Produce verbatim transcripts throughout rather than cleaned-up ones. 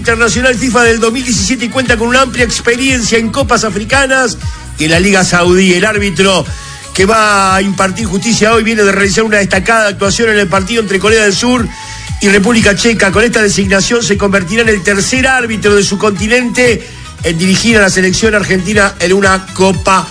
internacional FIFA del dos mil diecisiete y cuenta con una amplia experiencia en copas africanas y en la Liga Saudí. El árbitro que va a impartir justicia hoy viene de realizar una destacada actuación en el partido entre Corea del Sur y República Checa. Con esta designación se convertirá en el tercer árbitro de su continente en dirigir a la selección argentina en una Copa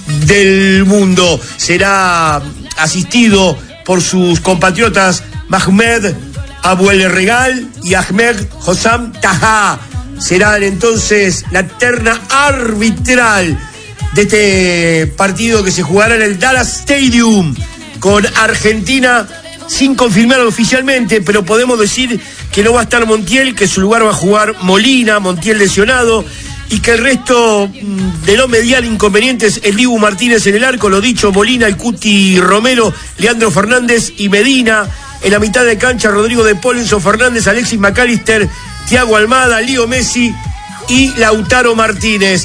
del Mundo. Será asistido por sus compatriotas Mahmed Abuel Regal y Ahmed Hossam Taha. Serán entonces la terna arbitral de este partido que se jugará en el Dallas Stadium con Argentina, sin confirmar oficialmente, pero podemos decir que no va a estar Montiel, que en su lugar va a jugar Molina, Montiel lesionado, y que el resto de no mediar inconvenientes, el Dibu Martínez en el arco, lo dicho, Molina, el Cuti Romero, Leandro Fernández y Medina. En la mitad de cancha, Rodrigo de Paul, Enzo Fernández, Alexis McAllister, Thiago Almada, Leo Messi y Lautaro Martínez.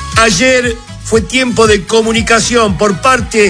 Ayer fue tiempo de comunicación por parte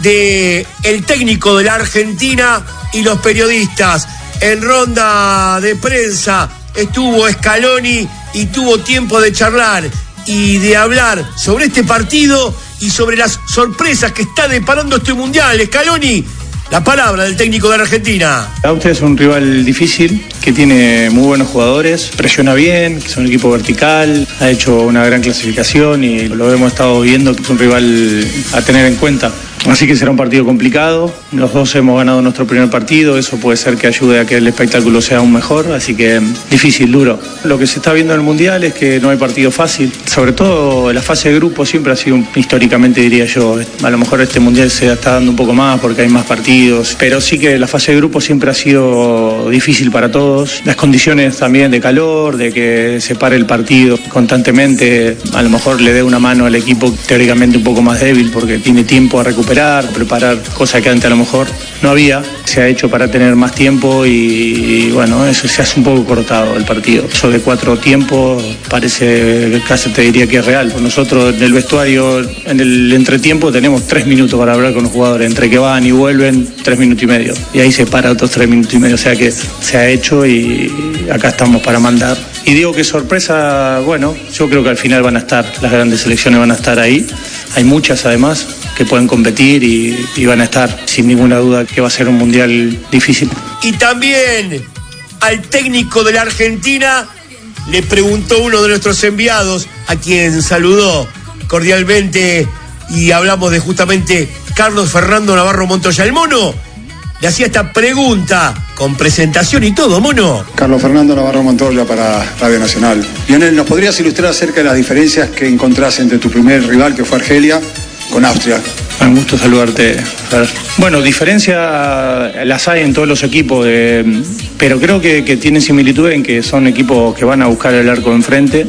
de el técnico de la Argentina y los periodistas. En ronda de prensa estuvo Scaloni y tuvo tiempo de charlar y de hablar sobre este partido y sobre las sorpresas que está deparando este mundial. Scaloni, la palabra del técnico de la Argentina. Austria es un rival difícil, que tiene muy buenos jugadores, presiona bien, que es un equipo vertical, ha hecho una gran clasificación y lo hemos estado viendo, que es un rival a tener en cuenta. Así que será un partido complicado. Los dos hemos ganado nuestro primer partido, eso puede ser que ayude a que el espectáculo sea aún mejor, así que difícil, duro. Lo que se está viendo en el Mundial es que no hay partido fácil, sobre todo la fase de grupo siempre ha sido, históricamente diría yo, a lo mejor este Mundial se está dando un poco más porque hay más partidos, pero sí que la fase de grupo siempre ha sido difícil para todos. Las condiciones también de calor, de que se pare el partido constantemente, a lo mejor le dé una mano al equipo teóricamente un poco más débil porque tiene tiempo a recuperar, preparar, cosa que antes a lo mejor no había. Se ha hecho para tener más tiempo y, y bueno, eso se hace un poco cortado el partido. Eso de cuatro tiempos parece, casi te diría que es real. Pues nosotros en el vestuario, en el entretiempo, tenemos tres minutos para hablar con los jugadores. Entre que van y vuelven, tres minutos y medio. Y ahí se para otros tres minutos y medio. O sea que se ha hecho y acá estamos para mandar. Y digo que sorpresa, bueno, yo creo que al final van a estar, las grandes selecciones van a estar ahí. Hay muchas además que pueden competir y, y van a estar sin ninguna duda que va a ser un mundial difícil. Y también al técnico de la Argentina le preguntó uno de nuestros enviados, a quien saludó cordialmente, y hablamos de justamente Carlos Fernando Navarro Montoya. El Mono le hacía esta pregunta con presentación y todo, Mono. Carlos Fernando Navarro Montoya para Radio Nacional. Lionel, ¿nos podrías ilustrar acerca de las diferencias que encontrás entre tu primer rival, que fue Argelia, con Austria? Un gusto saludarte, Fer. Bueno, diferencia las hay en todos los equipos, eh, pero creo que, que tienen similitud en que son equipos que van a buscar el arco enfrente,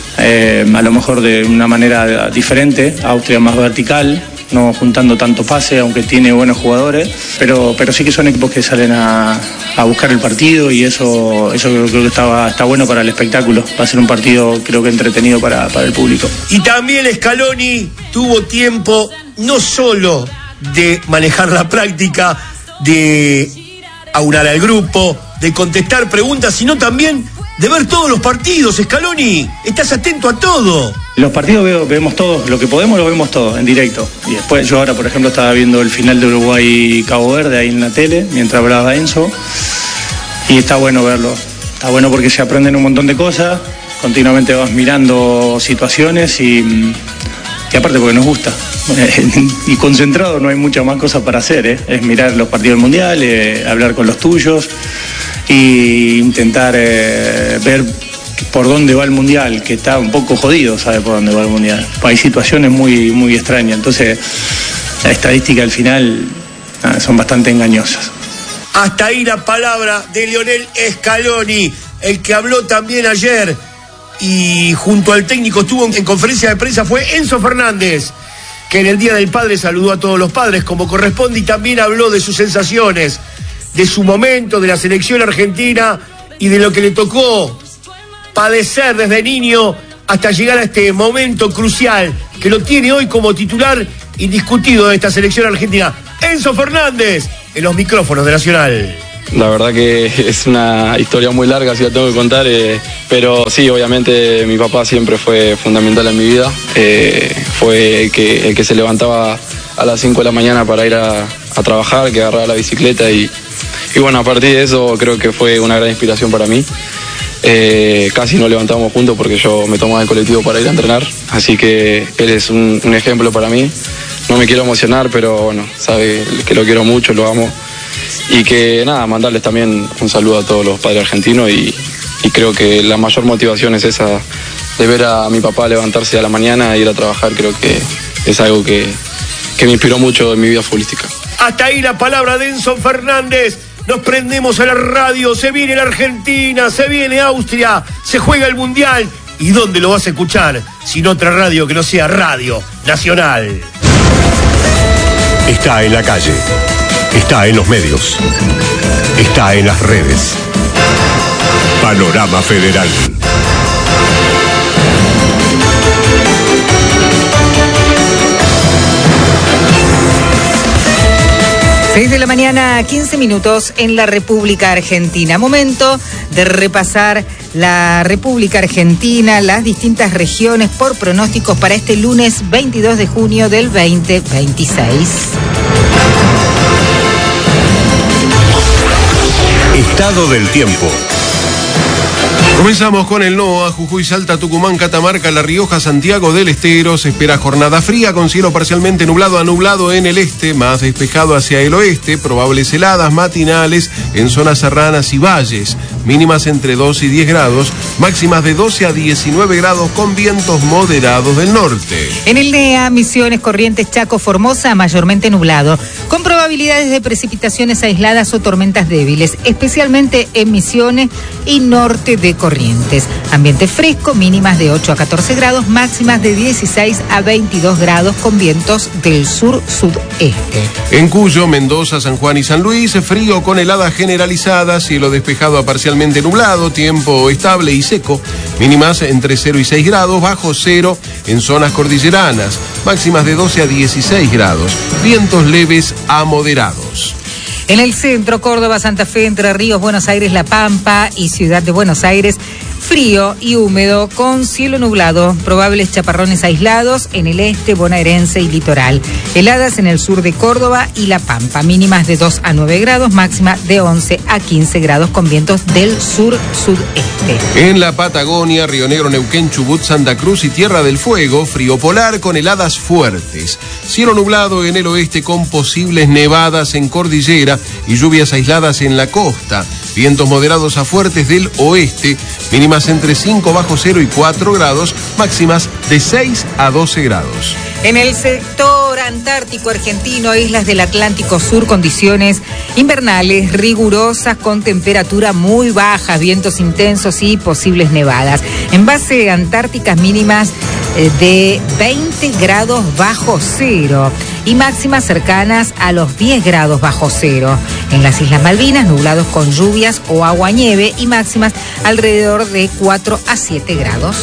eh, a lo mejor de una manera diferente. Austria más vertical, no juntando tanto pase, aunque tiene buenos jugadores, pero, pero sí que son equipos que salen a, a buscar el partido y eso, eso creo, creo que estaba, está bueno para el espectáculo. Va a ser un partido, creo que entretenido para, para el público. Y también Scaloni tuvo tiempo no solo de manejar la práctica, de aunar al grupo, de contestar preguntas, sino también de ver todos los partidos. Scaloni, estás atento a todo. Los partidos veo, vemos todos, lo que podemos lo vemos todos en directo. Y después yo ahora, por ejemplo, estaba viendo el final de Uruguay-Cabo Verde ahí en la tele, mientras hablaba Enzo, y está bueno verlo. Está bueno porque se aprenden un montón de cosas, continuamente vas mirando situaciones y, y aparte porque nos gusta. Y concentrado no hay muchas más cosas para hacer, ¿eh? Es mirar los partidos mundiales, eh, hablar con los tuyos e intentar eh, ver por dónde va el mundial, que está un poco jodido, sabe por dónde va el mundial. Hay situaciones muy, muy extrañas, entonces la estadística al final ah, son bastante engañosas. Hasta ahí la palabra de Lionel Scaloni, el que habló también ayer y junto al técnico estuvo en conferencia de prensa fue Enzo Fernández, que en el Día del Padre saludó a todos los padres como corresponde y también habló de sus sensaciones, de su momento, de la selección argentina y de lo que le tocó padecer desde niño hasta llegar a este momento crucial que lo tiene hoy como titular indiscutido de esta selección argentina. Enzo Fernández en los micrófonos de Nacional. La verdad que es una historia muy larga, si la tengo que contar, eh, pero sí, obviamente mi papá siempre fue fundamental en mi vida. Eh, fue el que, el que se levantaba a las cinco de la mañana para ir a, a trabajar, que agarraba la bicicleta y, y bueno, a partir de eso creo que fue una gran inspiración para mí. Eh, casi nos levantamos juntos porque yo me tomaba el colectivo para ir a entrenar, así que él es un, un ejemplo para mí. No me quiero emocionar, pero bueno, sabe que lo quiero mucho, lo amo. Y que nada, mandarles también un saludo a todos los padres argentinos y, y creo que la mayor motivación es esa de ver a mi papá levantarse a la mañana e ir a trabajar. Creo que es algo que, que me inspiró mucho en mi vida futbolística. Hasta ahí la palabra de Enzo Fernández. Nos prendemos a la radio, se viene la Argentina, se viene Austria, se juega el Mundial. ¿Y dónde lo vas a escuchar? Sin otra radio que no sea Radio Nacional. Está en la calle. Está en los medios. Está en las redes. Panorama Federal. seis de la mañana, quince minutos en la República Argentina. Momento de repasar la República Argentina, las distintas regiones por pronósticos para este lunes veintidós de junio del veinte veintiséis. Estado del tiempo. Comenzamos con el NOA, Jujuy, Salta, Tucumán, Catamarca, La Rioja, Santiago del Estero. Se espera jornada fría con cielo parcialmente nublado a nublado en el este, más despejado hacia el oeste, probables heladas matinales en zonas serranas y valles, mínimas entre dos y diez grados, máximas de doce a diecinueve grados con vientos moderados del norte. En el N E A, Misiones, Corrientes, Chaco, Formosa, mayormente nublado, con probabilidades de precipitaciones aisladas o tormentas débiles, especialmente en Misiones y norte de Corrientes. Ambiente fresco, mínimas de ocho a catorce grados, máximas de dieciséis a veintidós grados con vientos del sur-sudeste. En Cuyo, Mendoza, San Juan y San Luis, frío con heladas generalizadas, cielo despejado a parcialmente nublado, tiempo estable y seco, mínimas entre cero y seis grados, bajo cero en zonas cordilleranas, máximas de doce a dieciséis grados, vientos leves a moderados. En el centro, Córdoba, Santa Fe, Entre Ríos, Buenos Aires, La Pampa y Ciudad de Buenos Aires, frío y húmedo con cielo nublado, probables chaparrones aislados en el este bonaerense y litoral. Heladas en el sur de Córdoba y La Pampa, mínimas de dos a nueve grados, máxima de once a quince grados con vientos del sur-sudeste. En la Patagonia, Río Negro, Neuquén, Chubut, Santa Cruz y Tierra del Fuego, frío polar con heladas fuertes. Cielo nublado en el oeste con posibles nevadas en cordillera y lluvias aisladas en la costa. Vientos moderados a fuertes del oeste, mínimas entre cinco bajo cero y cuatro grados, máximas de seis a doce grados. En el sector antártico argentino, islas del Atlántico Sur, condiciones invernales rigurosas con temperatura muy baja, vientos intensos y posibles nevadas. En base antárticas mínimas de veinte grados bajo cero y máximas cercanas a los diez grados bajo cero. En las Islas Malvinas, nublados con lluvias o agua-nieve y máximas alrededor de cuatro a siete grados.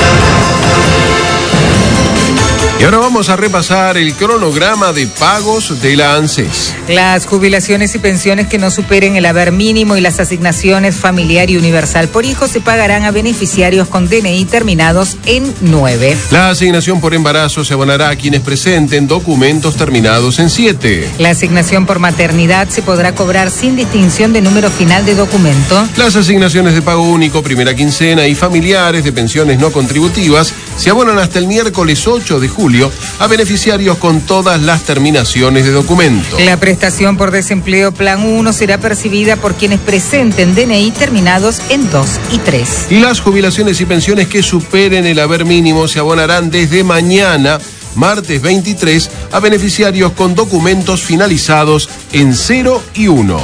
Y ahora vamos a repasar el cronograma de pagos de la ANSES. Las jubilaciones y pensiones que no superen el haber mínimo y las asignaciones familiar y universal por hijo se pagarán a beneficiarios con D N I terminados en nueve. La asignación por embarazo se abonará a quienes presenten documentos terminados en siete. La asignación por maternidad se podrá cobrar sin distinción de número final de documento. Las asignaciones de pago único, primera quincena y familiares de pensiones no contributivas se abonan hasta el miércoles ocho de julio a beneficiarios con todas las terminaciones de documento. La prestación por desempleo Plan uno será percibida por quienes presenten D N I terminados en dos y tres. Y las jubilaciones y pensiones que superen el haber mínimo se abonarán desde mañana, martes veintitrés, a beneficiarios con documentos finalizados en cero y uno.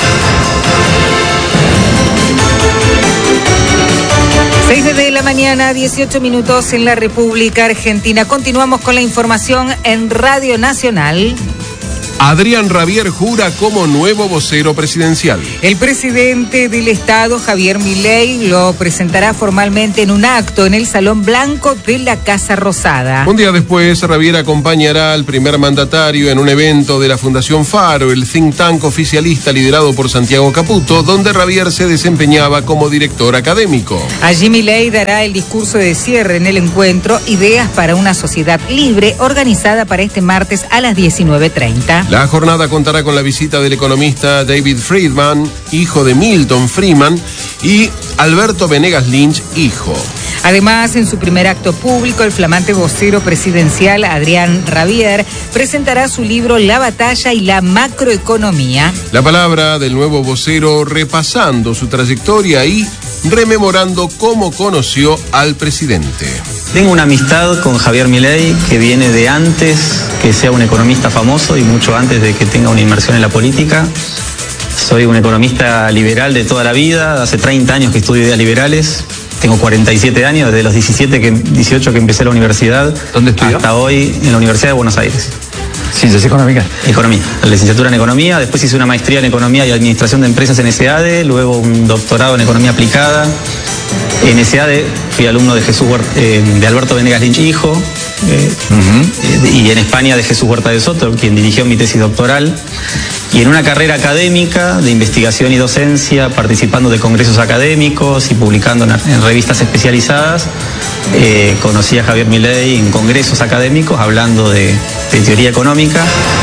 seis de la mañana, dieciocho minutos en la República Argentina. Continuamos con la información en Radio Nacional. Adrián Rabier jura como nuevo vocero presidencial. El presidente del Estado, Javier Milei, lo presentará formalmente en un acto en el Salón Blanco de la Casa Rosada. Un día después, Rabier acompañará al primer mandatario en un evento de la Fundación Faro, el think tank oficialista liderado por Santiago Caputo, donde Rabier se desempeñaba como director académico. Allí Milei dará el discurso de cierre en el encuentro Ideas para una sociedad libre, organizada para este martes a las diecinueve treinta. La jornada contará con la visita del economista David Friedman, hijo de Milton Friedman, y Alberto Venegas Lynch, hijo. Además, en su primer acto público, el flamante vocero presidencial Adrián Rabier presentará su libro La batalla y la macroeconomía. La palabra del nuevo vocero repasando su trayectoria y rememorando cómo conoció al presidente. Tengo una amistad con Javier Milei que viene de antes que sea un economista famoso y mucho antes de que tenga una inmersión en la política. Soy un economista liberal de toda la vida, hace treinta años que estudio ideas liberales. Tengo cuarenta y siete años, desde los diecisiete que, dieciocho que empecé la universidad. ¿Dónde estudió? Hasta hoy en la Universidad de Buenos Aires. ¿Ciencias económicas? Economía, la licenciatura en Economía, después hice una maestría en Economía y Administración de Empresas en S A D E, luego un doctorado en Economía Aplicada. En S A D E fui alumno de, Jesús Huerta, eh, de Alberto Venegas Lynch, hijo, eh, uh-huh. eh, y en España de Jesús Huerta de Soto, quien dirigió mi tesis doctoral. Y en una carrera académica de investigación y docencia, participando de congresos académicos y publicando en, en revistas especializadas, eh, conocí a Javier Milei en congresos académicos hablando de, de teoría económica.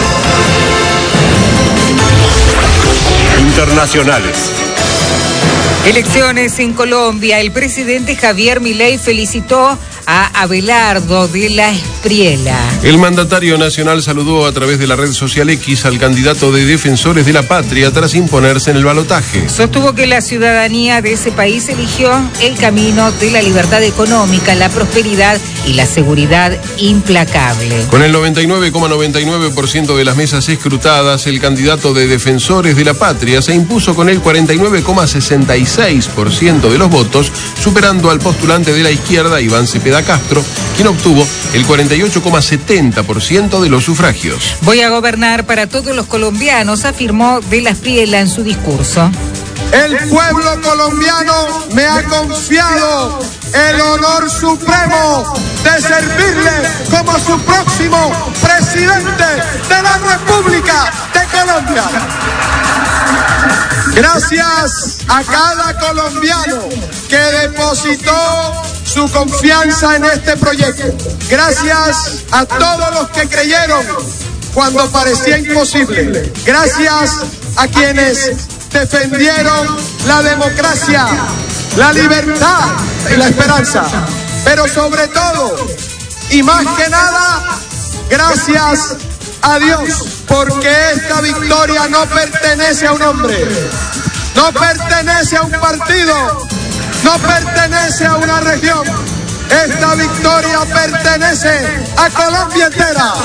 Internacionales. Elecciones en Colombia. El presidente Javier Milei felicitó a Abelardo de la Espriella. El mandatario nacional saludó a través de la red social X al candidato de Defensores de la Patria tras imponerse en el balotaje. Sostuvo que la ciudadanía de ese país eligió el camino de la libertad económica, la prosperidad y la seguridad implacable. Con el noventa y nueve coma noventa y nueve por ciento de las mesas escrutadas, el candidato de Defensores de la Patria se impuso con el cuarenta y nueve coma sesenta y seis por ciento de los votos, superando al postulante de la izquierda, Iván Cepeda Castro, quien obtuvo el cuarenta y ocho coma setenta por ciento de los sufragios. Voy a gobernar para todos los colombianos, afirmó de la Espriella en su discurso. El pueblo colombiano me ha confiado el honor supremo de servirle como su próximo presidente de la República de Colombia. Gracias a cada colombiano que depositó su confianza en este proyecto. Gracias a todos los que creyeron cuando parecía imposible. Gracias a quienes defendieron la democracia, la libertad y la esperanza. Pero sobre todo, y más que nada, gracias a Dios, porque esta victoria no pertenece a un hombre, no pertenece a un partido, no pertenece a una región. Esta victoria pertenece a Colombia entera.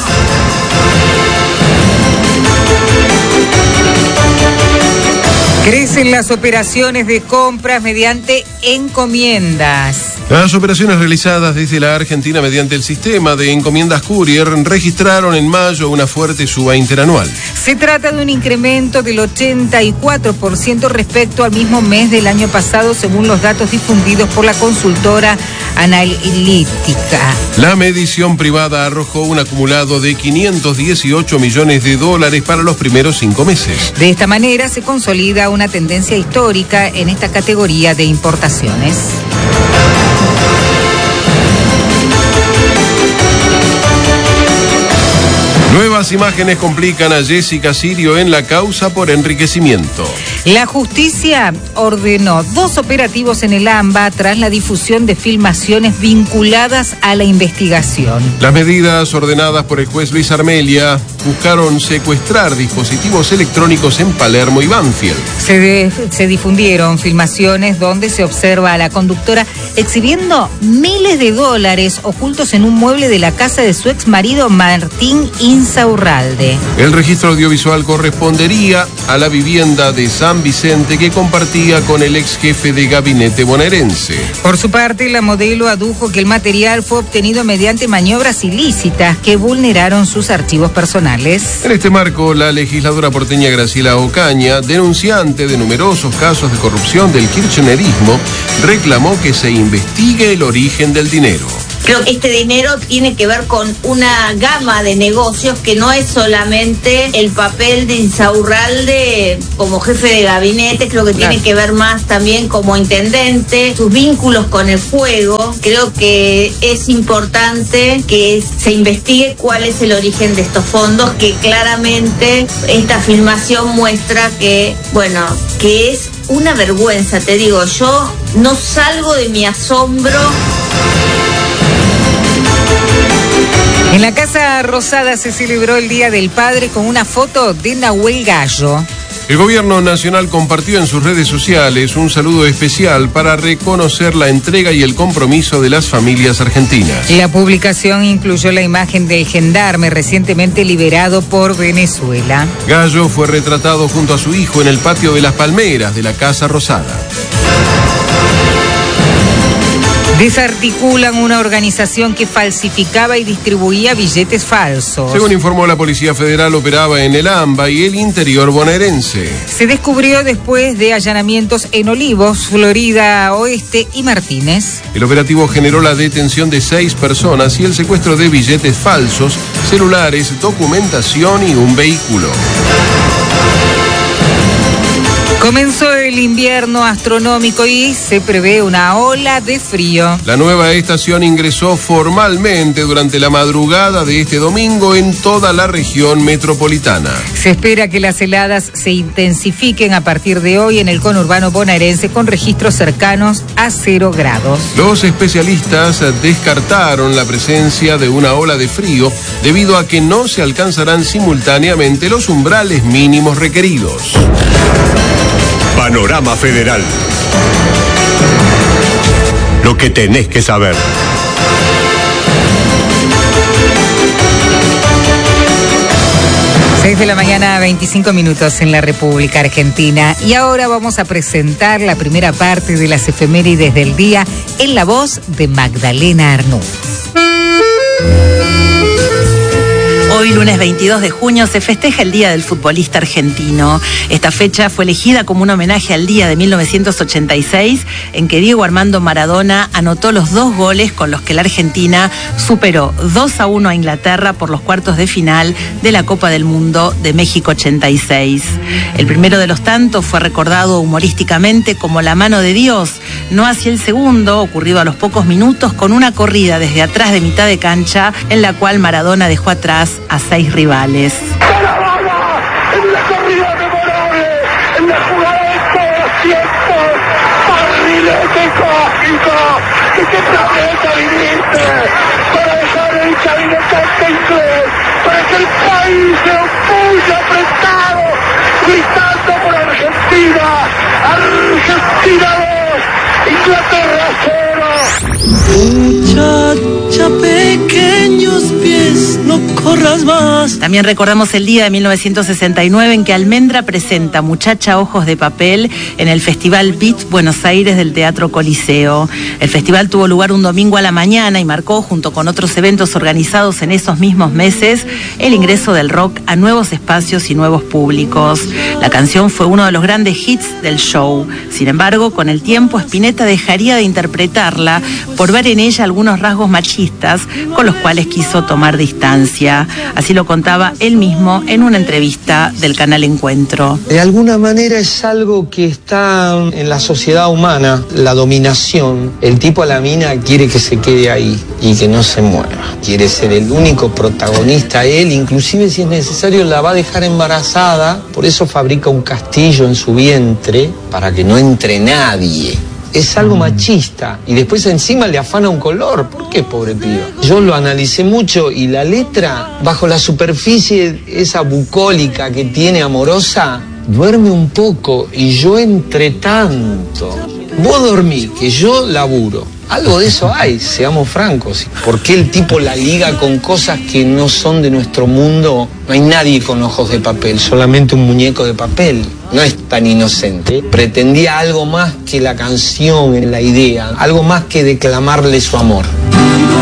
Crecen las operaciones de compras mediante encomiendas. Las operaciones realizadas desde la Argentina mediante el sistema de encomiendas Courier registraron en mayo una fuerte suba interanual. Se trata de un incremento del ochenta y cuatro por ciento respecto al mismo mes del año pasado, según los datos difundidos por la consultora analítica. La medición privada arrojó un acumulado de quinientos dieciocho millones de dólares para los primeros cinco meses. De esta manera se consolida una tendencia histórica en esta categoría de importaciones. Nuevas imágenes complican a Jessica Sirio en la causa por enriquecimiento. La justicia ordenó dos operativos en el AMBA tras la difusión de filmaciones vinculadas a la investigación. Las medidas ordenadas por el juez Luis Armelia buscaron secuestrar dispositivos electrónicos en Palermo y Banfield. Se, de, se difundieron filmaciones donde se observa a la conductora exhibiendo miles de dólares ocultos en un mueble de la casa de su ex marido Martín Insaurralde. El registro audiovisual correspondería a la vivienda de San San Vicente que compartía con el ex jefe de gabinete bonaerense. Por su parte, la modelo adujo que el material fue obtenido mediante maniobras ilícitas que vulneraron sus archivos personales. En este marco, la legisladora porteña Graciela Ocaña, denunciante de numerosos casos de corrupción del kirchnerismo, reclamó que se investigue el origen del dinero. Creo que este dinero tiene que ver con una gama de negocios que no es solamente el papel de Insaurralde como jefe de gabinete, creo que claro. Tiene que ver más también como intendente, sus vínculos con el fuego. Creo que es importante que se investigue cuál es el origen de estos fondos, que claramente esta filmación muestra que, bueno, que es una vergüenza, te digo, yo no salgo de mi asombro. En la Casa Rosada se celebró el Día del Padre con una foto de Nahuel Gallo. El gobierno nacional compartió en sus redes sociales un saludo especial para reconocer la entrega y el compromiso de las familias argentinas. La publicación incluyó la imagen del gendarme recientemente liberado por Venezuela. Gallo fue retratado junto a su hijo en el patio de las Palmeras de la Casa Rosada. Desarticulan una organización que falsificaba y distribuía billetes falsos. Según informó la Policía Federal, operaba en el AMBA y el interior bonaerense. Se descubrió después de allanamientos en Olivos, Florida Oeste y Martínez. El operativo generó la detención de seis personas y el secuestro de billetes falsos, celulares, documentación y un vehículo. Comenzó el invierno astronómico y se prevé una ola de frío. La nueva estación ingresó formalmente durante la madrugada de este domingo en toda la región metropolitana. Se espera que las heladas se intensifiquen a partir de hoy en el conurbano bonaerense con registros cercanos a cero grados. Los especialistas descartaron la presencia de una ola de frío debido a que no se alcanzarán simultáneamente los umbrales mínimos requeridos. Panorama Federal. Lo que tenés que saber. seis de la mañana, veinticinco minutos en la República Argentina. Y ahora vamos a presentar la primera parte de las efemérides del día en la voz de Magdalena Arnú. Hoy, lunes veintidós de junio, se festeja el Día del Futbolista Argentino. Esta fecha fue elegida como un homenaje al día de mil novecientos ochenta y seis, en que Diego Armando Maradona anotó los dos goles con los que la Argentina superó dos a uno a Inglaterra por los cuartos de final de la Copa del Mundo de México ochenta y seis. El primero de los tantos fue recordado humorísticamente como la mano de Dios, no hacia el segundo, ocurrido a los pocos minutos con una corrida desde atrás de mitad de cancha, en la cual Maradona dejó atrás a seis rivales. Maradona en la corrida memorable, en la jugada de todos los tiempos, barrilete cósmico, que qué planeta viniste, para dejar el cabinetante inglés, para que el país se opulle apretado, gritando por Argentina, Argentina dos, Inglaterra cero. Muchacha, pequeños pies, no corras más. También recordamos el día de mil novecientos sesenta y nueve en que Almendra presenta Muchacha Ojos de Papel en el Festival Beat Buenos Aires del Teatro Coliseo. El festival tuvo lugar un domingo a la mañana y marcó, junto con otros eventos organizados en esos mismos meses, el ingreso del rock a nuevos espacios y nuevos públicos. La canción fue uno de los grandes hits del show. Sin embargo, con el tiempo, Spinetta dejaría de interpretarla por ver en ella algunos rasgos machistas con los cuales quiso tomar distancia. Así lo contaba él mismo en una entrevista del canal Encuentro. De alguna manera es algo que está en la sociedad humana, la dominación. El tipo a la mina quiere que se quede ahí y que no se mueva. Quiere ser el único protagonista él, inclusive si es necesario la va a dejar embarazada, por eso fabrica un castillo en su vientre para que no entre nadie. Es algo machista y después encima le afana un color. ¿Por qué, pobre piba? Yo lo analicé mucho y la letra, bajo la superficie esa bucólica que tiene amorosa, duerme un poco y yo entre tanto. Vos dormí, que yo laburo. Algo de eso hay, seamos francos. ¿Por qué el tipo la liga con cosas que no son de nuestro mundo? No hay nadie con ojos de papel, solamente un muñeco de papel. No es tan inocente. Pretendía algo más que la canción, la idea, algo más que declamarle su amor.